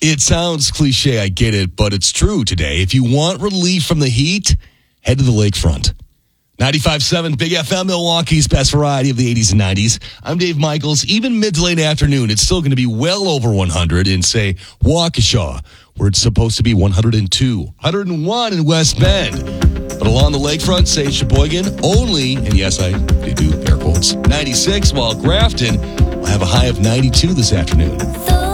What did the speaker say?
It sounds cliche, I get it, but it's true today. If you want relief from the heat, head to the lakefront. 95.7 Big FM, Milwaukee's best variety of the 80s and 90s. I'm Dave Michaels. Even mid to late afternoon, it's still going to be well over 100 in, say, Waukesha, where it's supposed to be 102, 101 in West Bend. But along the lakefront, say Sheboygan, only, and yes, I do air quotes, 96, while Grafton will have a high of 92 this afternoon.